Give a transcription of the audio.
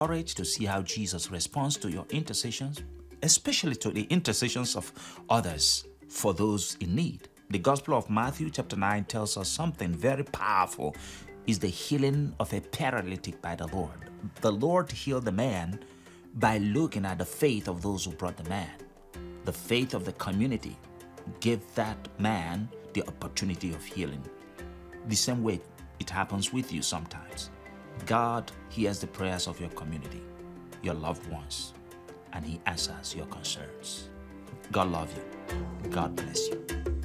Encouraged to see how Jesus responds to your intercessions, especially to the intercessions of others for those in need. The Gospel of Matthew chapter 9 tells us something very powerful is the healing of a paralytic by the Lord. The Lord healed the man by looking at the faith of those who brought the man. The faith of the community gave that man the opportunity of healing. The same way it happens with you sometimes. God hears the prayers of your community, your loved ones, and He answers your concerns. God love you. God bless you.